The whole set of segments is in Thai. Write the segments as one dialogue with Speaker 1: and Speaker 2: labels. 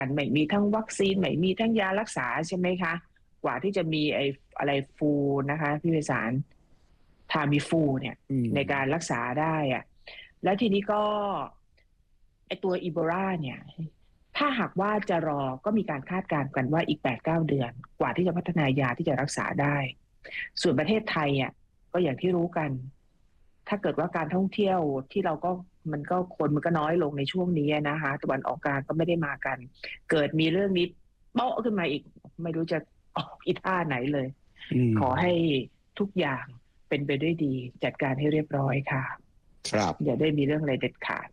Speaker 1: ไม่มีทั้งวัคซีนไม่มีทั้งยารักษาใช่ไหมคะกว่าที่จะมีไอ้อะไรฟูนะคะพี่ไพศาลทามิฟูเนี่ยในการรักษาได้อะแล้วทีนี้ก็ไอ้ตัวอีโบลาเนี่ยถ้าหากว่าจะรอก็มีการคาดการณ์กันว่าอีก 8-9 เดือนกว่าที่จะพัฒนายาที่จะรักษาได้ส่วนประเทศไทยอ่ะก็อย่างที่รู้กันถ้าเกิดว่าการท่องเที่ยวที่เราก็มันก็น้อยลงในช่วงนี้นะคะตะวันออกกลางก็ไม่ได้มากันเกิดมีเรื่องนี้โป๊ะขึ้นมาอีกไม่รู้จะออกอีท่าไหนเลยขอให้ทุกอย่างเป็นไปด้วยดีจัดการให้เรียบร้อยค่ะ
Speaker 2: ครับ
Speaker 1: อย่าได้มีเรื่องอะไรเด็ดขาด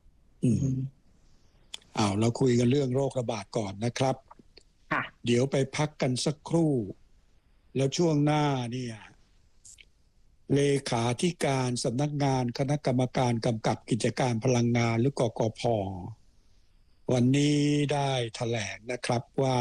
Speaker 2: เราคุยกันเรื่องโรคระบาดก่อนนะครับ
Speaker 1: ค่ะ
Speaker 2: เดี๋ยวไปพักกันสักครู่แล้วช่วงหน้าเนี่ยเลขาธิการสำนักงานคณะกรรมการกำกับกิจการพลังงานหรือกกพ.วันนี้ได้แถลงนะครับว่า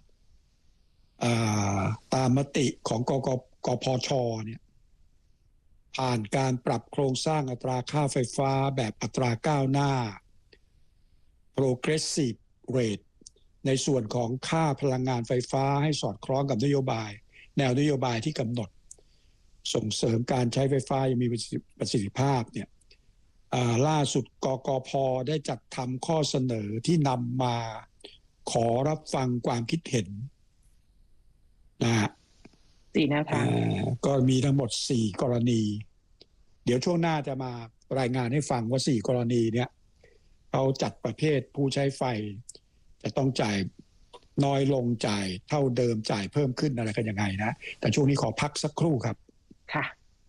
Speaker 2: ตามมติของกพช.เนี่ยผ่านการปรับโครงสร้างอัตราค่าไฟฟ้าแบบอัตราก้าวหน้า progressive rate ในส่วนของค่าพลังงานไฟฟ้าให้สอดคล้องกับแนวนโยบายที่กำหนดส่งเสริมการใช้ไฟฟ้าอย่างมีประสิทธิภาพเนี่ยล่าสุดกกพ.ได้จัดทำข้อเสนอที่นำมาขอรับฟังความคิดเห็นนะฮะ
Speaker 1: 4 แนวทาง
Speaker 2: ก็มีทั้งหมด4กรณีเดี๋ยวช่วงหน้าจะมารายงานให้ฟังว่า4กรณีเนี้ยเขาจัดประเภทผู้ใช้ไฟจะต้องจ่ายน้อยลงจ่ายเท่าเดิมจ่ายเพิ่มขึ้นอะไรกันยังไงนะแต่ช่วงนี้ขอพักสักครู่ครับ
Speaker 1: ค่ะ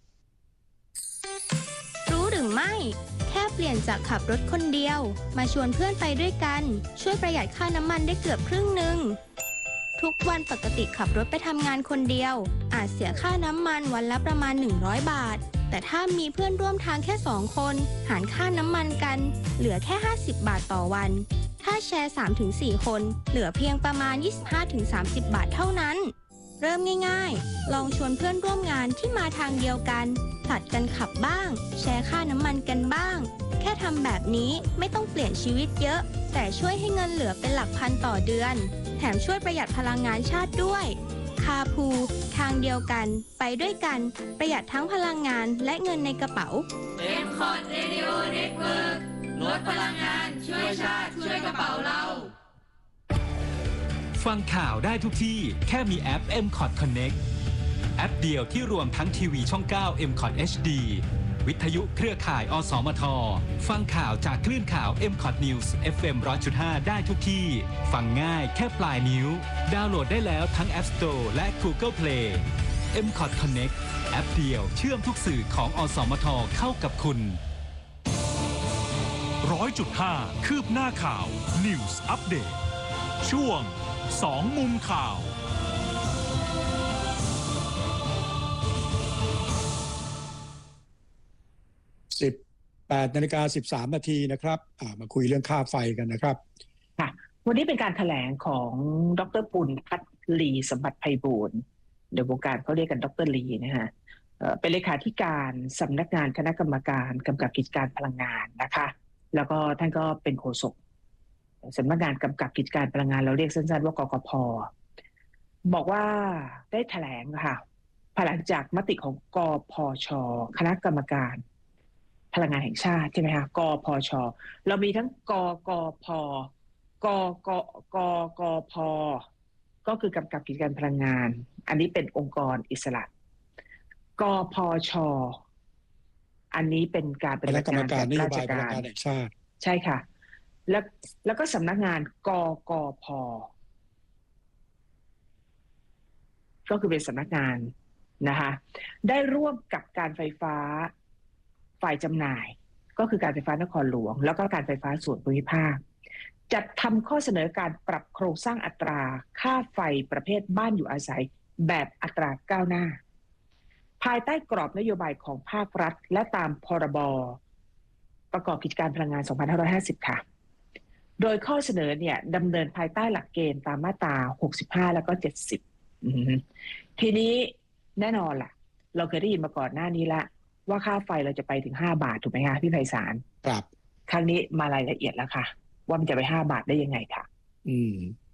Speaker 3: รู้หรือไม่แค่เปลี่ยนจากขับรถคนเดียวมาชวนเพื่อนไปด้วยกันช่วยประหยัดค่าน้ำมันได้เกือบครึ่งนึงทุกวันปกติขับรถไปทำงานคนเดียวอาจเสียค่าน้ำมันวันละประมาณ100 บาทแต่ถ้ามีเพื่อนร่วมทางแค่2 คนหารค่าน้ำมันกันเหลือแค่50 บาทต่อวันถ้าแชร์ 3-4 คนเหลือเพียงประมาณ 25-30 บาทเท่านั้นเริ่มง่ายๆลองชวนเพื่อนร่วมงานที่มาทางเดียวกันผลัดกันขับบ้างแชร์ค่าน้ำมันกันบ้างแค่ทำแบบนี้ไม่ต้องเปลี่ยนชีวิตเยอะแต่ช่วยให้เงินเหลือเป็นหลักพันต่อเดือนแถมช่วยประหยัดพลังงานชาติด้วยคาพูทางเดียวกันไปด้วยกันประหยัดทั้งพลังงานและเงินในกระเป๋า
Speaker 4: M-Cot Radio Network ลดพลังงานช่วยชาติช่วยกระเป๋าเรา
Speaker 5: ฟังข่าวได้ทุกที่แค่มีแอป M-Cot Connect แอปเดียวที่รวมทั้งทีวีช่อง 9 M-Cot HD วิทยุเครือข่ายอสมทฟังข่าวจากคลื่นข่าว M-Cot News FM 100.5 ได้ทุกที่ฟังง่ายแค่ปลายนิ้วดาวน์โหลดได้แล้วทั้ง App Store และ Google Play M-Cot Connect แอปเดียวเชื่อมทุกสื่อของอสมทเข้ากับคุณ
Speaker 6: 100.5 คืบหน้าข่าว News Update ช่วง2 มุมข่าว
Speaker 2: 18:13 นาทีนะครับมาคุยเรื่องค่าไฟกันนะครับ
Speaker 1: ค่ะวันนี้เป็นการแถลงของดร.ปุณพัฒน์ลีสมบัติไพบูลย์เดี๋ยววงการเขาเรียกกันดร.ลีนะฮะเป็นเลขาธิการสำนักงานคณะกรรมการกำกับกิจการพลังงานนะคะแล้วก็ท่านก็เป็นโฆษกสำนักงานกำกับกิจการพลังงานเราเรียกสั้นๆว่ากกพ.บอกว่าได้แถลงค่ะภายหลังจากมติของกพช.คณะกรรมการพลังงานแห่งชาติใช่ไหมคะกพช.เรามีทั้งกพ.กพ.ก็คือกำกับกิจการพลังงานอันนี้เป็นองค์กรอิสระกพช.อันนี้เป็นการเป็น
Speaker 2: กรรมการนโยบายพลังงานแห่งชาติ
Speaker 1: ใช่ค่ะแล้วก็สำนักงานกพ.ก็คือเป็นสำนักงานนะคะได้ร่วมกับการไฟฟ้าฝ่ายจำหน่ายก็คือการไฟฟ้านครหลวงแล้วก็การไฟฟ้าส่วนภูมิภาคจัดทำข้อเสนอการปรับโครงสร้างอัตราค่าไฟประเภทบ้านอยู่อาศัยแบบอัตราก้าวหน้าภายใต้กรอบนโยบายของภาครัฐและตามพรบประกอบกิจการพลังงาน 2550 ค่ะโดยข้อเสนอเนี่ยดำเนินภายใต้หลักเกณฑ์ตามมาตรา 65 แล้วก็ 70 ทีนี้แน่นอนล่ะเราเคยได้ยินมาก่อนหน้านี้ละว่าค่าไฟเราจะไปถึง5 บาทถูกไหมคะพี่ไพศาล
Speaker 2: ครับ
Speaker 1: ครั้งนี้มารายละเอียดแล้วค่ะว่ามันจะไป5 บาทได้ยังไงค่ะ
Speaker 2: อืม